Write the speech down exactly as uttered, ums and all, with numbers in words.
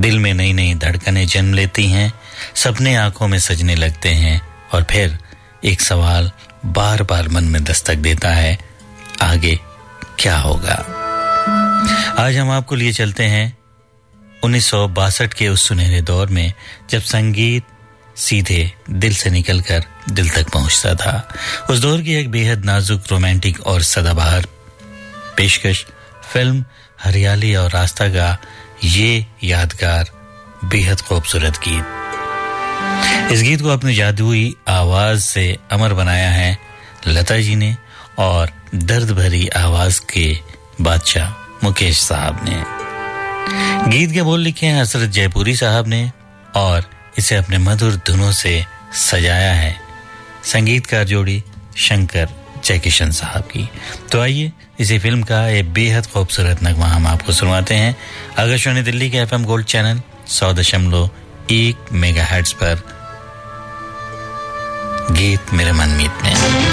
दिल में नई नई धड़कनें जन्म लेती हैं, सपने आंखों में सजने लगते हैं और फिर एक सवाल बार बार मन में दस्तक देता है, आगे क्या होगा। आज हम आपको लिए चलते हैं उन्नीस सौ बासठ के उस सुनहरे दौर में जब संगीत सीधे दिल से निकलकर दिल तक पहुंचता था। उस दौर की एक बेहद नाजुक, रोमांटिक और सदाबहार पेशकश फिल्म हरियाली और रास्ता का ये यादगार बेहद खूबसूरत गीत। इस गीत को अपनी जादुई आवाज से अमर बनाया है लता जी ने और दर्द भरी आवाज के बादशाह मुकेश साहब ने। गीत के बोल लिखे हैं हसरत जयपुरी साहब ने और इसे अपने मधुर धुनों से सजाया है संगीतकार जोड़ी शंकर जयकिशन साहब की। तो आइए इसी फिल्म का एक बेहद खूबसूरत नगमा हम आपको सुनवाते हैं आकाशवाणी दिल्ली के एफएम गोल्ड चैनल सौ दशमलव एक मेगाहर्ट्ज पर गीत मेरे मन मीत में।